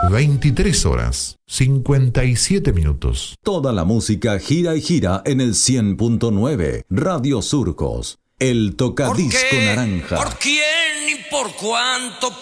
23 horas, 57 minutos. Toda la música gira y gira en el 100.9. Radio Surcos, el tocadisco naranja. ¿Por quién y por cuánto?